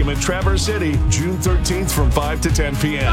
Stadium in Traverse City, June 13th from 5 to 10 p.m.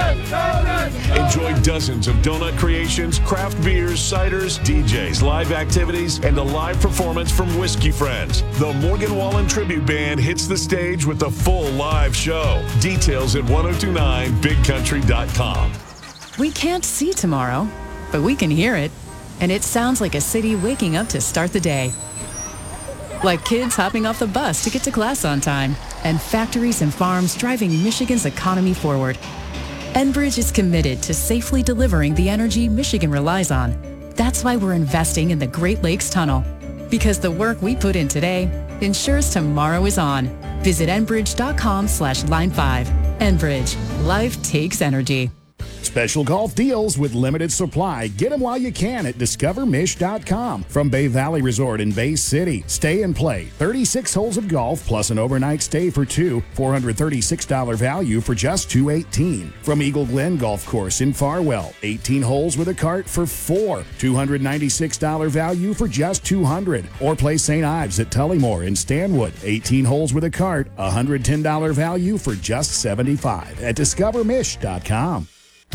Enjoy dozens of donut creations, craft beers, ciders, DJs, live activities, and a live performance from Whiskey Friends. The Morgan Wallen Tribute Band hits the stage with a full live show. Details at 1029bigcountry.com. We can't see tomorrow, but we can hear it. And it sounds like a city waking up to start the day. Like kids hopping off the bus to get to class on time, and factories and farms driving Michigan's economy forward. Enbridge is committed to safely delivering the energy Michigan relies on. That's why we're investing in the Great Lakes Tunnel, because the work we put in today ensures tomorrow is on. Visit Enbridge.com/line5. Enbridge, life takes energy. Special golf deals with limited supply. Get them while you can at discovermish.com. From Bay Valley Resort in Bay City. Stay and play. 36 holes of golf plus an overnight stay for two. $436 value for just $218. From Eagle Glen Golf Course in Farwell. 18 holes with a cart for $4. $296 value for just $200. Or play St. Ives at Tullymore in Stanwood. 18 holes with a cart. $110 value for just $75 at discovermish.com.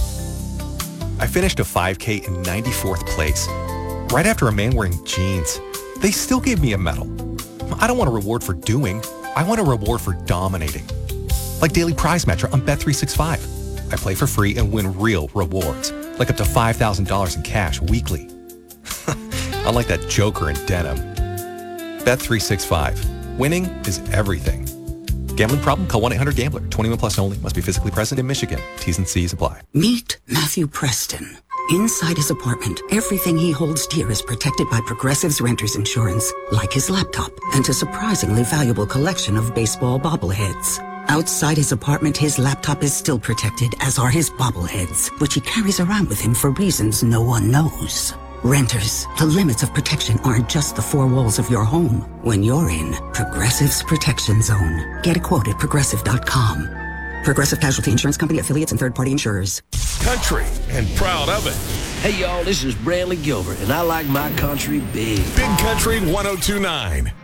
I finished a 5K in 94th place, right after a man wearing jeans. They still gave me a medal. I don't want a reward for doing. I want a reward for dominating. Like Daily Prize Match on Bet365. I play for free and win real rewards, like up to $5,000 in cash weekly. Unlike that joker in denim. Bet365. Winning is everything. Gambling problem? Call 1-800-GAMBLER. 21 plus only. Must be physically present in Michigan. T's and C's apply. Meet Matthew Preston. Inside his apartment, everything he holds dear is protected by Progressive's Renter's Insurance, like his laptop and a surprisingly valuable collection of baseball bobbleheads. Outside his apartment, his laptop is still protected, as are his bobbleheads, which he carries around with him for reasons no one knows. Renters, the limits of protection aren't just the four walls of your home. When you're in Progressive's Protection Zone. Get a quote at Progressive.com. Progressive Casualty Insurance Company, affiliates, and third-party insurers. Country and proud of it. Hey, y'all, this is Bradley Gilbert, and I like my country big. Big Country 1029.